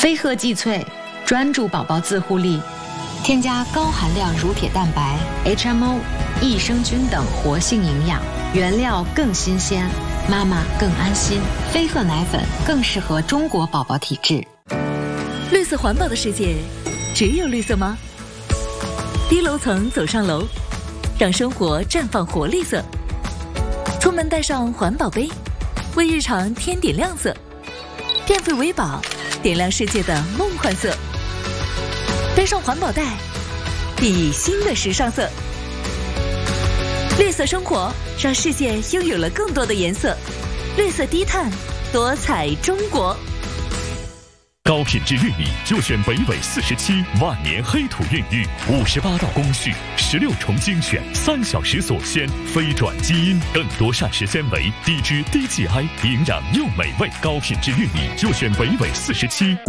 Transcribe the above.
飞鹤济萃，专注宝宝自护力，添加高含量乳铁蛋白、HMO、益生菌等活性营养，原料更新鲜，妈妈更安心。飞鹤奶粉更适合中国宝宝体质。 绿色环保的世界，只有绿色吗？低楼层走上楼，让生活绽放活力色。出门带上环保杯，为日常添点亮色。电费为宝，点亮世界的梦幻色。背上环保袋，熠熠新的时尚色。绿色生活，让世界拥有了更多的颜色。绿色低碳，多彩中国。 高品质玉米就选北纬47万年黑土孕育，58道工序，16重精选，3小时锁鲜，非转基因，更多膳食纤维，低脂低 GI， 营养又美味。高品质玉米就选北纬47。